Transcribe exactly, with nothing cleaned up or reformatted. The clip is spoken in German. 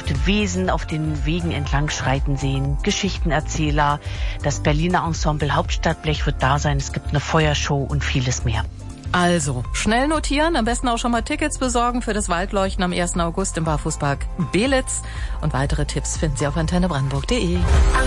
zauberhafte Wesen auf den Wegen entlang schreiten sehen, Geschichtenerzähler, das Berliner Ensemble Hauptstadtblech wird da sein, es gibt eine Feuershow und vieles mehr. Also, schnell notieren, am besten auch schon mal Tickets besorgen für das Waldleuchten am ersten August im Barfußpark Belitz. Und weitere Tipps finden Sie auf antenne brandenburg punkt de.